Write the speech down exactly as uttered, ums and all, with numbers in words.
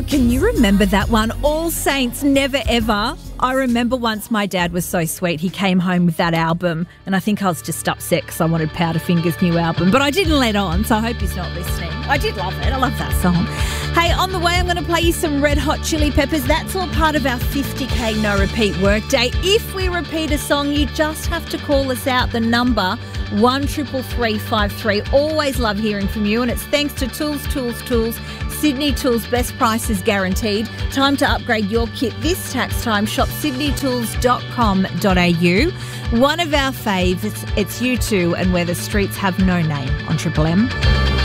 Can you remember that one? All Saints, Never Ever. I remember once my dad was so sweet. He came home with that album, and I think I was just upset because I wanted Powderfinger's new album, but I didn't let on, so I hope he's not listening. I did love it. I love that song. Hey, on the way, I'm going to play you some Red Hot Chili Peppers. That's all part of our fifty K No Repeat workday. If we repeat a song, you just have to call us out. The number one triple three five three. Always love hearing from you, and it's thanks to Tools, Tools, Tools. Sydney Tools, best prices guaranteed. Time to upgrade your kit this tax time. Shop sydney tools dot com dot a u. One of our faves, it's, it's U two and Where the Streets Have No Name on Triple M.